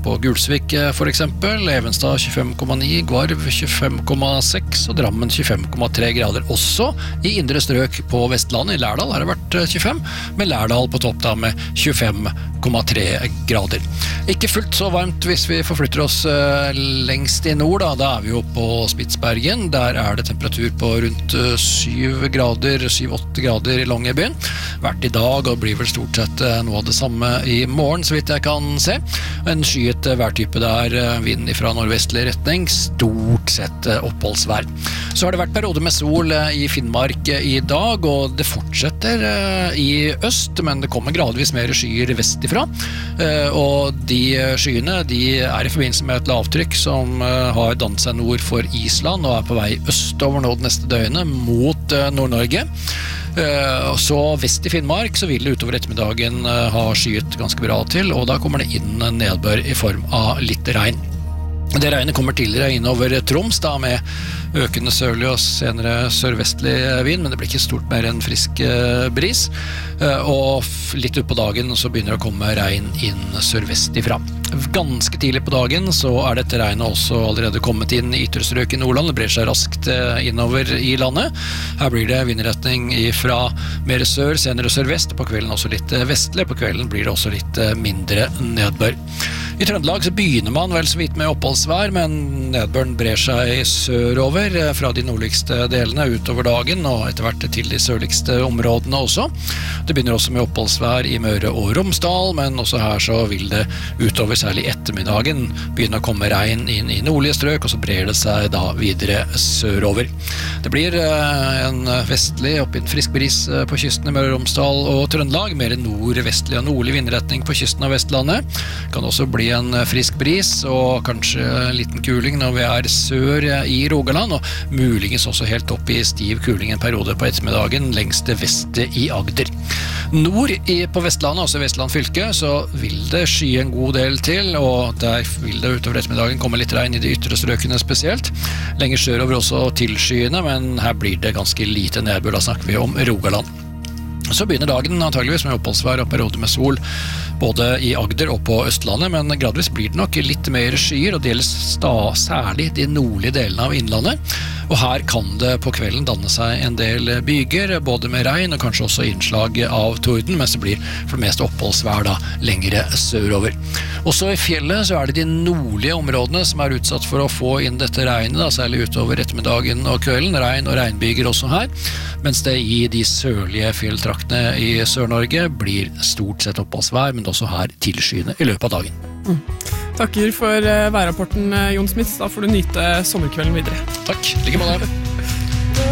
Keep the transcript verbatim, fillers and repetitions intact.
på Gulsvik for eksempel, Evenstad tjuefem komma ni, Gvarv tjuefem komma seks og Drammen tjuefem komma tre grader. Også i indre strøk på Vestlandet, i Lærdal har det vært tjuefem, med Lærdal på topp da med tjuefem komma tre grader. Ikke fullt så varmt hvis vi forflytter oss lengst i nord, da, da er vi jo på Spitsbergen. Der er det temperatur på rundt syv grader, syv åtte grader i Longyearbyen. Vært i dag og blir vel stort sett noe av det samme i morgen, så vidt jeg kan se. En skyet værtype der, vind fra nordvestlig retning, stort sett oppholdsvær. Så har det vært perioder med sol i Finnmark i dag, og det fortsetter i øst, men det kommer gradvis mer skyer vestifra. Og de skyene de er i forbindelse med et lavtrykk som har dannet seg nord for Island og er på vei østover nå det neste døgnet mot Nord-Norge. Så vest i Finnmark så vil det utover ettermiddagen ha skyet ganske bra til, og da kommer det inn nedbør i form av litt regn. Det regnet kommer tidligere inn over Troms da, med økende sørlig og senere sørvestlig vind, men det blir ikke stort mer enn frisk bris. Og litt ut på dagen så begynner det å komme regn inn sørvestifra. Ganske tidlig på dagen så er dette regnet også allerede kommet inn i ytre strøk i Nordland. Det brer seg raskt innover i landet. Her blir det vindretning fra mer sør, senere sørvest, og på kvelden også litt vestlig. På kvelden blir det også litt mindre nedbør. I Trøndelag så begynner man vel så vidt med oppholdsvær, men nedbøren brer seg sørover fra de nordligste delene utover dagen, og etter hvert til de sørligste områdene også. Det begynner også med oppholdsvær i Møre og Romsdal, men også her så vil det utover særlig ettermiddagen begynne å komme regn inn i nordlige strøk, og så brer det seg da videre sørover. Det blir en vestlig, opp i en frisk bris på kysten i Møre og Romsdal og Trøndelag, mer nordvestlig og nordlig vindretning på kysten av Vestlandet. Kan også bli en frisk bris og kanskje en liten kuling når vi er sør i Rogaland, og muligens også helt opp i stiv kuling en periode på ettermiddagen lengst til vest i Agder. Nord i, på Vestlandet, altså Vestland fylke, så vil det sky en god del til, og der vil det utover ettermiddagen komme litt regn i de ytre strøkene spesielt. Lenger sørover også tilskyende, men her blir det ganske lite nedbør, da snakker vi om Rogaland. Så begynner dagen antageligvis med oppholdsvær og perioder med sol, både i Agder og på Østlandet, men gradvis blir det nok litt mer skyer, og det gjelder sta, særlig de nordlige delene av innlandet. Og her kan det på kvelden danne seg en del byger, både med regn og kanskje også innslag av torden, mens det blir for det meste oppholdsvær da lengre sørover. Også i fjellet så er det de nordlige områdene som er utsatt for å få inn dette regnet, da, særlig utover ettermiddagen og kvelden, regn og regnbyger også her, mens det i de sørlige fjelltraktene i Sør-Norge blir stort sett oppholdsvær, men også her tilskyende i løpet av dagen. Mm. Takker for værrapporten, Jon Smith. Da får du nyte sommerkvelden videre. Takk, like måte.